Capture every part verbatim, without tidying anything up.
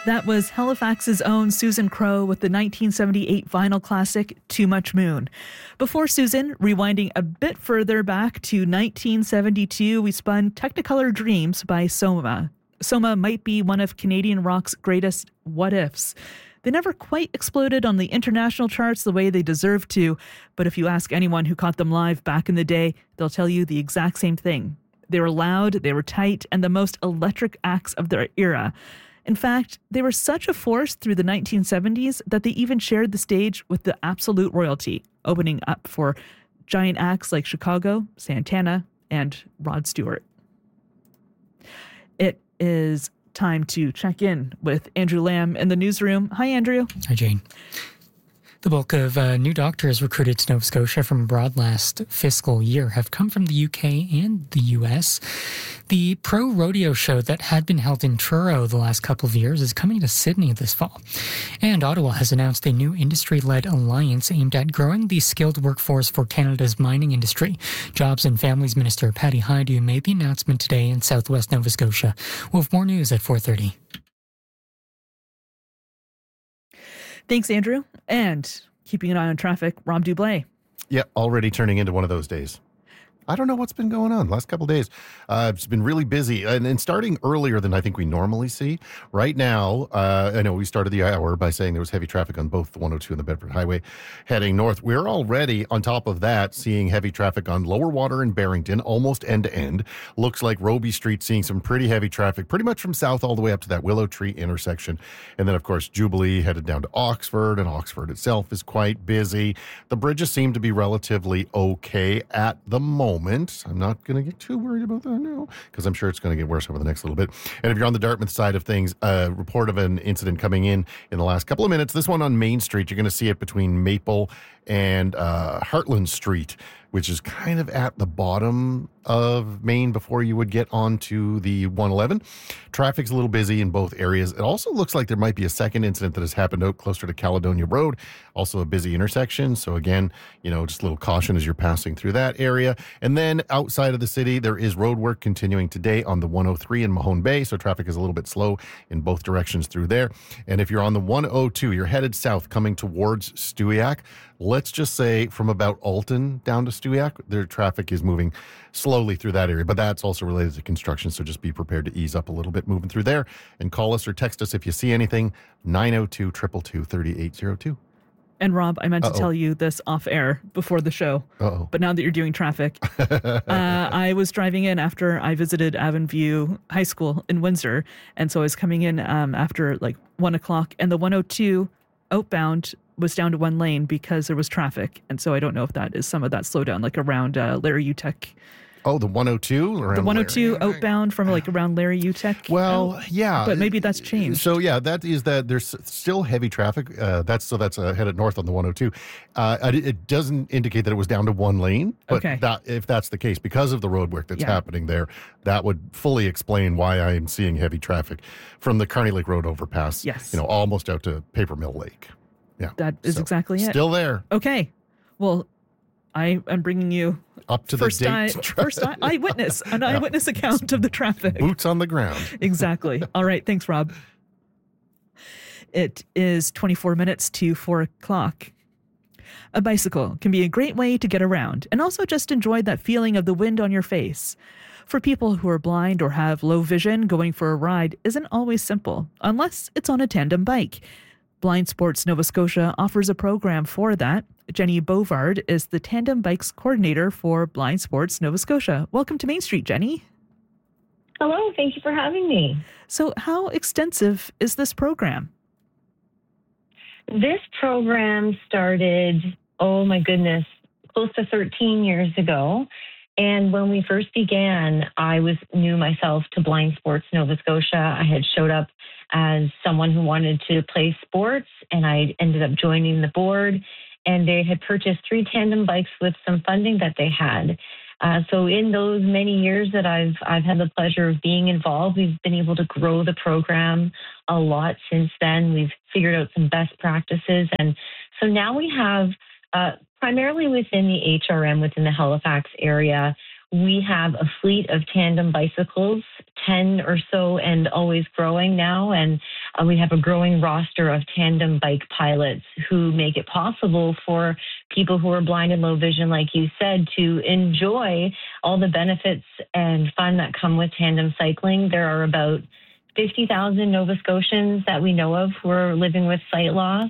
That was Halifax's own Susan Crowe with the nineteen seventy-eight vinyl classic Too Much Moon. Before Susan, rewinding a bit further back to nineteen seventy-two, we spun Technicolor Dreams by Soma. Soma might be one of Canadian rock's greatest what-ifs. They never quite exploded on the international charts the way they deserved to, but if you ask anyone who caught them live back in the day, they'll tell you the exact same thing. They were loud, they were tight, and the most electric acts of their era. In fact, they were such a force through the nineteen seventies that they even shared the stage with the Absolute Royalty, opening up for giant acts like Chicago, Santana, and Rod Stewart. It is time to check in with Andrew Lamb in the newsroom. Hi, Andrew. Hi, Jane. The bulk of uh, new doctors recruited to Nova Scotia from abroad last fiscal year have come from the U K and the U S. The Pro Rodeo show that had been held in Truro the last couple of years is coming to Sydney this fall. And Ottawa has announced a new industry-led alliance aimed at growing the skilled workforce for Canada's mining industry. Jobs and Families Minister Patty Hajdu made the announcement today in southwest Nova Scotia. We'll have more news at four thirty. Thanks, Andrew. And keeping an eye on traffic, Rob Dublé. Yeah, already turning into one of those days. I don't know what's been going on the last couple of days. Uh, it's been really busy and, and starting earlier than I think we normally see. Right now, uh, I know we started the hour by saying there was heavy traffic on both the one oh two and the Bedford Highway heading north. We're already, on top of that, seeing heavy traffic on Lower Water and Barrington, almost end to end. Looks like Roby Street seeing some pretty heavy traffic, pretty much from south all the way up to that Willow Tree intersection. And then, of course, Jubilee headed down to Oxford, and Oxford itself is quite busy. The bridges seem to be relatively okay at the moment. Moment. I'm not going to get too worried about that now because I'm sure it's going to get worse over the next little bit. And if you're on the Dartmouth side of things, a report of an incident coming in in the last couple of minutes. This one on Main Street. You're going to see it between Maple and uh, Heartland Street, which is kind of at the bottom of Main before you would get onto the one eleven. Traffic's a little busy in both areas. It also looks like there might be a second incident that has happened out closer to Caledonia Road, also a busy intersection. So again, you know, just a little caution as you're passing through that area. And then outside of the city, there is road work continuing today on the one oh three in Mahone Bay. So traffic is a little bit slow in both directions through there. And if you're on the one oh two, you're headed south coming towards Stewiacke. Let's just say from about Alton down to Stewiacke, their traffic is moving slowly through that area, but that's also related to construction, so just be prepared to ease up a little bit moving through there. And call us or text us if you see anything, nine oh two, two two two, three eight oh two. And Rob, I meant Uh-oh. to tell you this off air before the show, Uh-oh. but now that you're doing traffic, uh, I was driving in after I visited Avonview High School in Windsor, and so I was coming in um, after like one o'clock, and the one oh two outbound was down to one lane because there was traffic. And so I don't know if that is some of that slowdown, like around uh, Larry Utech. Oh, the one oh two? The one oh two Larry. outbound from like around Larry Utech. Well, out. yeah. But maybe that's changed. So yeah, that is that there's still heavy traffic. Uh, that's So that's uh, headed north on the one oh two. Uh, it, it doesn't indicate that it was down to one lane. But okay. that, if that's the case, because of the road work that's yeah. happening there, that would fully explain why I am seeing heavy traffic from the Kearney Lake Road overpass. Yes. You know, almost out to Paper Mill Lake. Yeah, that is so, exactly it. Still there. Okay. Well, I am bringing you up to first the date. Eye, first eye, eyewitness, an yeah. eyewitness account of the traffic. Boots on the ground. Exactly. All right. Thanks, Rob. It is twenty-four minutes to four o'clock. A bicycle can be a great way to get around and also just enjoy that feeling of the wind on your face. For people who are blind or have low vision, going for a ride isn't always simple, unless it's on a tandem bike. Blind Sports Nova Scotia offers a program for that. Jenny Bovard is the Tandem Bikes Coordinator for Blind Sports Nova Scotia. Welcome to Main Street, Jenny. Hello, thank you for having me. So how extensive is this program? This program started, oh my goodness, close to thirteen years ago. And when we first began, I was new myself to Blind Sports Nova Scotia. I had showed up as someone who wanted to play sports, and I ended up joining the board. And they had purchased three tandem bikes with some funding that they had. Uh, so in those many years that I've I've had the pleasure of being involved, we've been able to grow the program a lot since then. We've figured out some best practices. And so now we have, uh, primarily within the H R M, within the Halifax area, we have a fleet of tandem bicycles, ten or so, and always growing now. And Uh, we have a growing roster of tandem bike pilots who make it possible for people who are blind and low vision, like you said, to enjoy all the benefits and fun that come with tandem cycling. There are about fifty thousand Nova Scotians that we know of who are living with sight loss.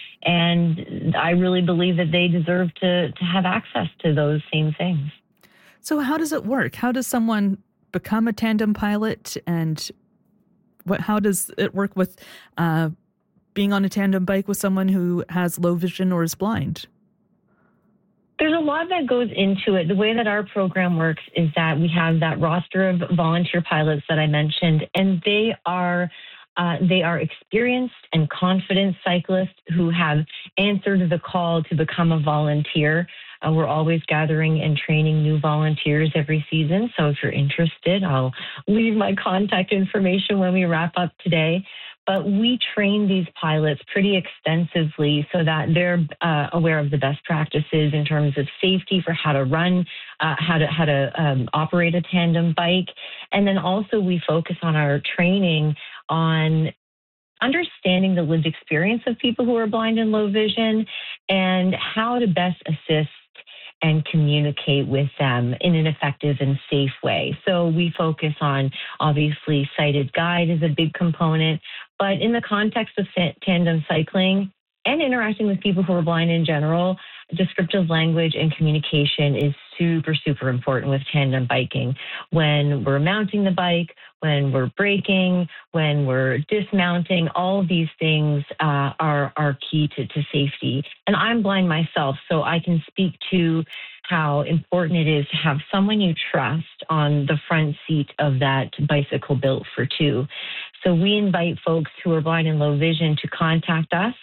And I really believe that they deserve to, to have access to those same things. So how does it work? How does someone become a tandem pilot, and what? How does it work with uh, being on a tandem bike with someone who has low vision or is blind? There's a lot that goes into it. The way that our program works is that we have that roster of volunteer pilots that I mentioned, and they are Uh, they are experienced and confident cyclists who have answered the call to become a volunteer. Uh, we're always gathering and training new volunteers every season. So if you're interested, I'll leave my contact information when we wrap up today. But we train these pilots pretty extensively so that they're uh, aware of the best practices in terms of safety for how to run, uh, how to how to um, operate a tandem bike. And then also we focus on our training on understanding the lived experience of people who are blind and low vision and how to best assist and communicate with them in an effective and safe way. So we focus on, obviously, sighted guide is a big component, but in the context of tandem cycling and interacting with people who are blind in general, descriptive language and communication is super, super important with tandem biking. When we're mounting the bike, when we're braking, when we're dismounting, all of these things uh, are, are key to, to safety. And I'm blind myself, so I can speak to how important it is to have someone you trust on the front seat of that bicycle built for two. So we invite folks who are blind and low vision to contact us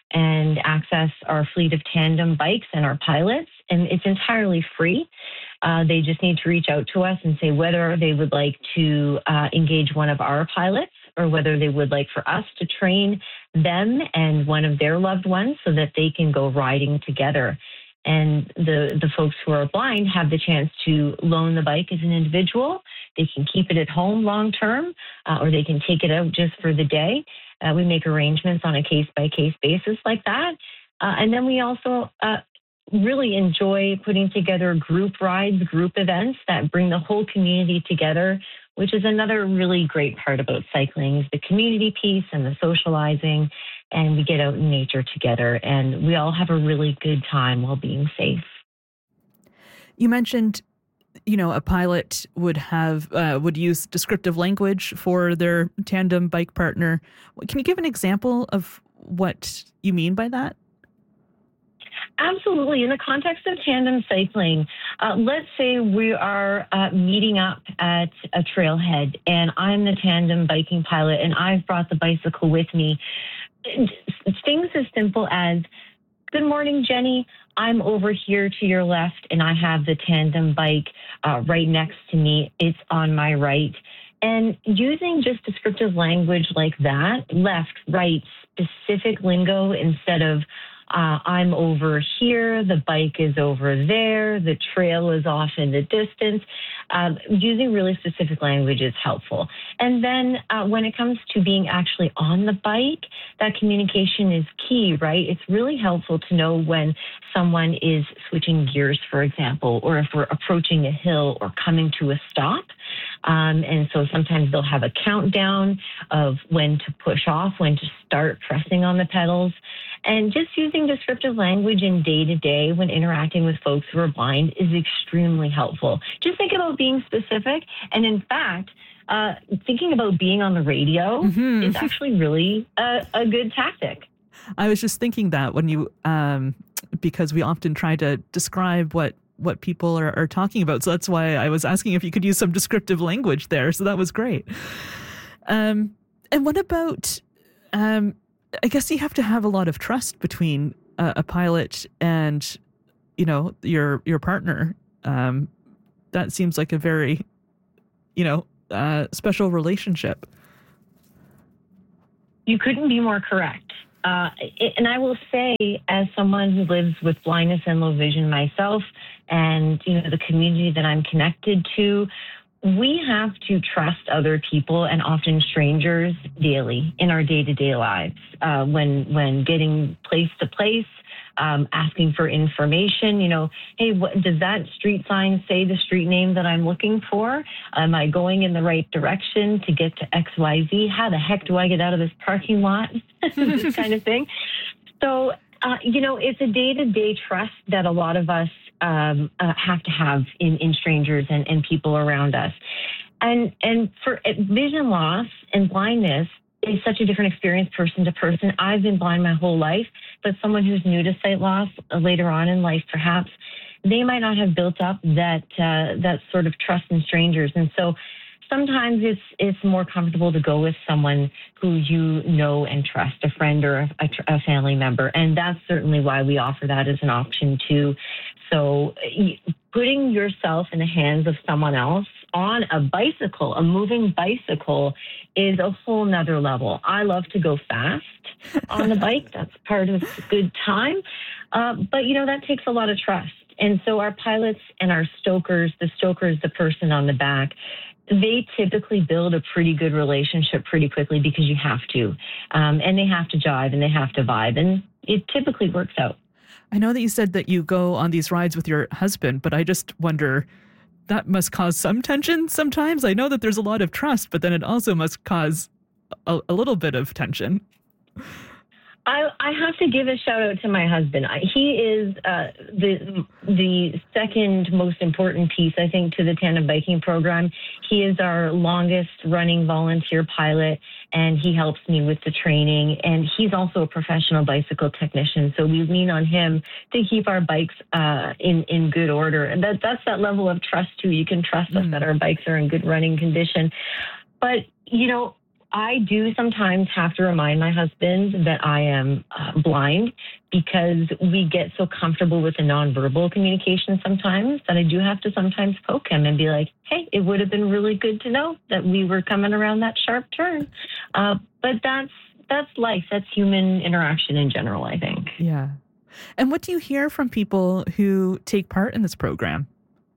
and access our fleet of tandem bikes and our pilots. And it's entirely free. Uh, they just need to reach out to us and say whether they would like to uh, engage one of our pilots or whether they would like for us to train them and one of their loved ones so that they can go riding together. And the, the folks who are blind have the chance to loan the bike as an individual. They can keep it at home long term, uh, or they can take it out just for the day. Uh, we make arrangements on a case-by-case basis like that. Uh, and then we also uh, really enjoy putting together group rides, group events that bring the whole community together, which is another really great part about cycling, is the community piece and the socializing. And we get out in nature together, and we all have a really good time while being safe. You mentioned, you know, a pilot would have uh, would use descriptive language for their tandem bike partner. Can you give an example of what you mean by that? Absolutely. In the context of tandem cycling, uh, let's say we are uh, meeting up at a trailhead and I'm the tandem biking pilot and I've brought the bicycle with me. Things as simple as, good morning, Jenny. I'm over here to your left and I have the tandem bike uh, right next to me. It's on my right. And using just descriptive language like that, left, right, specific lingo instead of Uh, I'm over here, the bike is over there, the trail is off in the distance. Um, using really specific language is helpful. And then uh, when it comes to being actually on the bike, that communication is key, right? It's really helpful to know when someone is switching gears, for example, or if we're approaching a hill or coming to a stop. Um, and so sometimes they'll have a countdown of when to push off, when to start pressing on the pedals. And just using descriptive language in day-to-day when interacting with folks who are blind is extremely helpful. Just think about being specific. And in fact, uh, thinking about being on the radio mm-hmm. is actually really a, a good tactic. I was just thinking that when you, um, because we often try to describe what what people are, are talking about. So that's why I was asking if you could use some descriptive language there. So that was great. Um, and what about, um, I guess you have to have a lot of trust between uh, a pilot and, you know, your, your partner. Um, that seems like a very, you know, uh, special relationship. You couldn't be more correct. Uh, and I will say, as someone who lives with blindness and low vision myself, and you know the community that I'm connected to, we have to trust other people and often strangers daily in our day-to-day lives. Uh, when when getting place to place, um, asking for information, you know, hey, what does that street sign say? The street name that I'm looking for? Am I going in the right direction to get to X Y Z? How the heck do I get out of this parking lot? This kind of thing. So, uh, you know, it's a day-to-day trust that a lot of us um, uh, have to have in, in strangers and, and people around us. And and for vision loss and blindness is such a different experience person to person. I've been blind my whole life, but someone who's new to sight loss uh, later on in life, perhaps, they might not have built up that uh, that sort of trust in strangers. And so sometimes it's it's more comfortable to go with someone who you know and trust, a friend or a, a, a family member. And that's certainly why we offer that as an option too. So putting yourself in the hands of someone else on a bicycle, a moving bicycle, is a whole nother level. I love to go fast on the bike. That's part of a good time. Uh, but, you know, that takes a lot of trust. And so our pilots and our stokers, the stoker is the person on the back, they typically build a pretty good relationship pretty quickly because you have to. Um, and they have to jive and they have to vibe. And it typically works out. I know that you said that you go on these rides with your husband, but I just wonder, that must cause some tension sometimes. I know that there's a lot of trust, but then it also must cause a, a little bit of tension. I, I have to give a shout out to my husband. I, he is uh, the the second most important piece, I think, to the tandem biking program. He is our longest running volunteer pilot, and he helps me with the training. And he's also a professional bicycle technician, so we lean on him to keep our bikes uh, in in good order. And that that's that level of trust too. You can trust mm. us that our bikes are in good running condition. But you know, I do sometimes have to remind my husband that I am uh, blind because we get so comfortable with the nonverbal communication sometimes that I do have to sometimes poke him and be like, hey, it would have been really good to know that we were coming around that sharp turn. Uh, but that's that's life. That's human interaction in general, I think. Yeah. And what do you hear from people who take part in this program?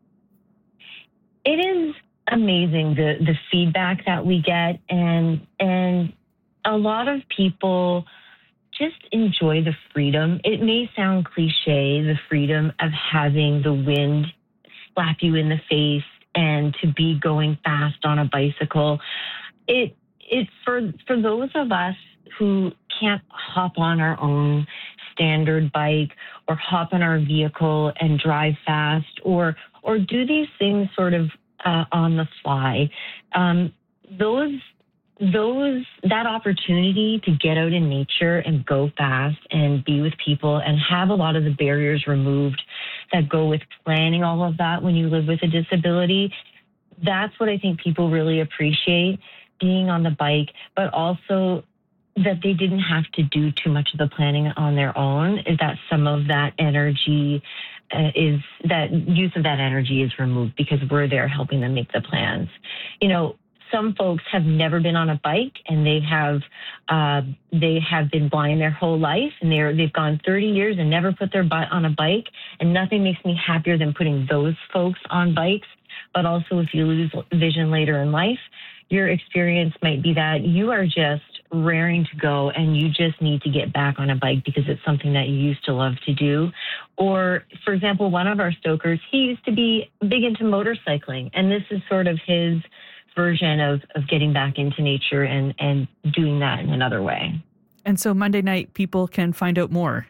It is amazing the the feedback that we get, and and a lot of people just enjoy the freedom. It may sound cliche, the freedom of having the wind slap you in the face and to be going fast on a bicycle. It it for for those of us who can't hop on our own standard bike or hop on our vehicle and drive fast or or do these things sort of Uh, on the fly, um, those, those, that opportunity to get out in nature and go fast and be with people and have a lot of the barriers removed that go with planning all of that when you live with a disability, that's what I think people really appreciate, being on the bike, but also that they didn't have to do too much of the planning on their own, is that some of that energy Uh, is that use of that energy is removed because we're there helping them make the plans. You know, some folks have never been on a bike and they have uh, they have been blind their whole life, and they're they've gone thirty years and never put their butt on a bike. And nothing makes me happier than putting those folks on bikes. But also, if you lose vision later in life, your experience might be that you are just raring to go and you just need to get back on a bike because it's something that you used to love to do. Or, for example, one of our stokers, he used to be big into motorcycling, and this is sort of his version of, of getting back into nature and, and doing that in another way. And so Monday night, people can find out more.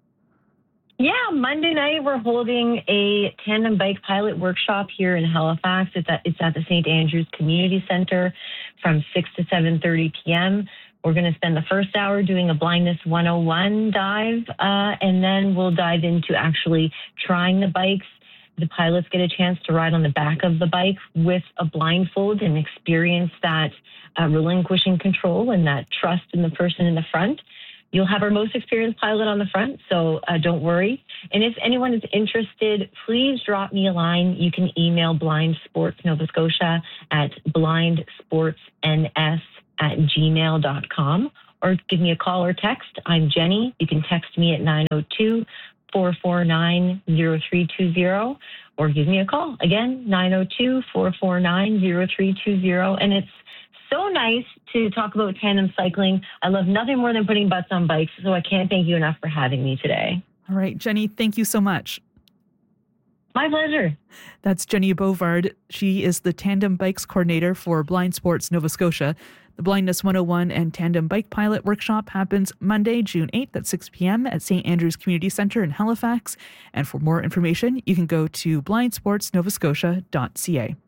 Yeah, Monday night we're holding a tandem bike pilot workshop here in Halifax. It's at, it's at the Saint Andrews Community Center from six to seven thirty p.m. We're going to spend the first hour doing a Blindness one oh one dive, uh, and then we'll dive into actually trying the bikes. The pilots get a chance to ride on the back of the bike with a blindfold and experience that uh, relinquishing control and that trust in the person in the front. You'll have our most experienced pilot on the front, so uh, don't worry. And if anyone is interested, please drop me a line. You can email Blind Sports Nova Scotia at blindsportsns at gmail dot com, or give me a call or text. I'm Jenny. You can text me at nine oh two, four four nine, zero three two zero, or give me a call. Again, nine oh two, four four nine, zero three two zero. And it's so nice to talk about tandem cycling. I love nothing more than putting butts on bikes, so I can't thank you enough for having me today. All right, Jenny, thank you so much. My pleasure. That's Jenny Bovard. She is the Tandem Bikes Coordinator for Blind Sports Nova Scotia. The Blindness one oh one and Tandem Bike Pilot Workshop happens Monday, June eighth at six p.m. at Saint Andrew's Community Centre in Halifax. And for more information, you can go to blind sports nova scotia dot c a.